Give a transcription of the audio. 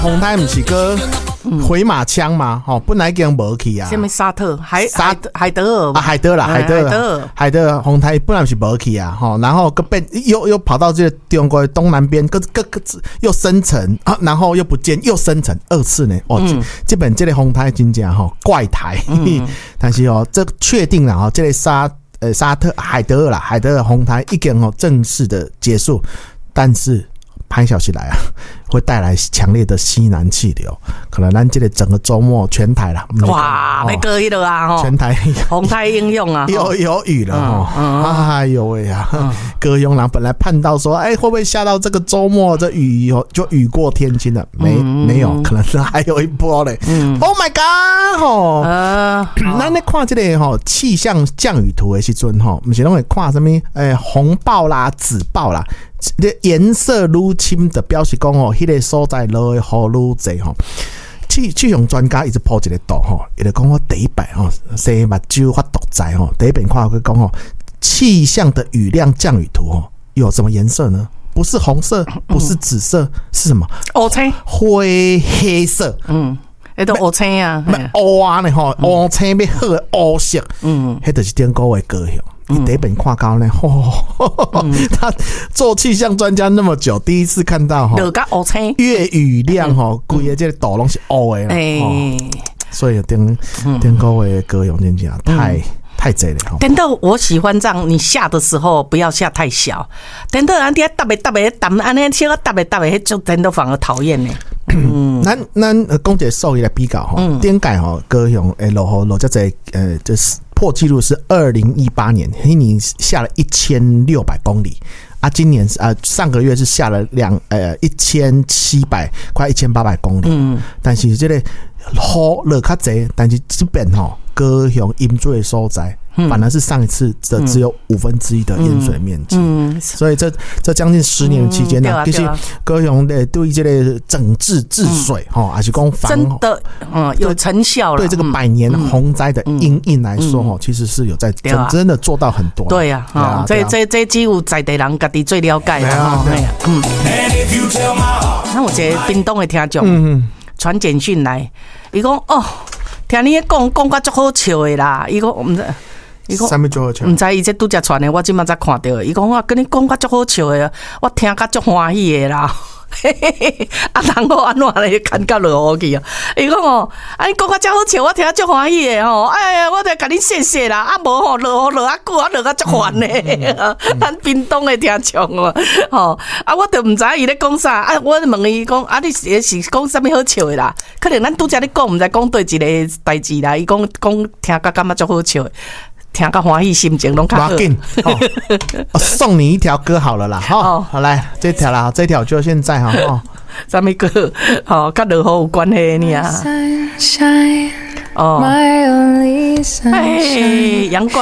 红台不是个回马枪嘛？本来已经没去啊。 什么沙特、海德尔啊，海德尔红台本来是没去啊，然后又跑到这个中国的东南边，又生成啊，然后又不见，又生成2次呢。这本这个红台真正怪台，但是这确定了这个沙特海德尔红台已经正式的结束，但是拍消息来啊，会带来强烈的西南气流，可能咱这个整个周末全台啦， 哇，要过了啊， 全台红台应用啊， 有雨了哎呦喂呀，高雄人本来盼到说，会不会下到这个周末这雨就雨过天晴了？没有，可能是还有一波嘞。Oh my god！ 咱咧看这个气象降雨图的时阵不是拢会看什么红暴啦、紫暴啦。颜色愈深的表示讲迄个所在落的雨愈济气象专家一直抛一个图伊就讲我第一摆生目睭发毒灾第一遍看佢讲气象的雨量降雨图有什么颜色呢？不是红色，不是紫色，是什么？ 乌青、 灰黑色。 迄都乌青啊， 乌啊呢乌青要好的乌色。迄就是顶个月高雄。第一本看到呢，他做气象专家那么久，第一次看到月雨量规个这个岛拢是乌的啦，所以顶个月高雄真正太济了。 等到我喜欢这样，你下的时候不要下太小，等到人家搭的安尼小搭的，就等到反而讨厌呢。 咱讲一个数据来比较顶届高雄落这济就是破纪录是2018年，那年下了1600公里啊，今年上个月是下了1700快1800公里。但是这个雨落较济，但是这边高雄淹水的所在反而是上一次的只有1/5的淹水面积。所以这将近10年的期间呢，其实高雄的对这个整治治水还是讲真的有成效了。 对这个100年洪灾的因应来说其实是有在真的做到很多。 对呀，这只有在地人家己最了解啦。那我觉得屏东的听众传简讯来，伊讲听你讲到足好笑的啦，伊讲唔知。 什么最好笑？ 唔知伊这拄则传的，我今麦才看到的。伊讲我跟你讲足好笑的，我听甲足欢喜的啦。人我安怎咧看到落雨去啊？伊讲你讲遮好笑，我听足欢喜的哎呀，我得甲你谢谢啦。无落久，我落甲足烦的。咱屏东的听众我都唔知伊咧讲啥我问伊讲你是讲啥物好笑的啦？可能咱拄则咧讲，唔知讲对一个代志啦。伊讲听甲感觉足好笑的。听个欢喜，心情拢较好。 送你一条歌好了啦，好来这条啦，这条就现在什么歌？跟落雨有关系呢啊？阳光。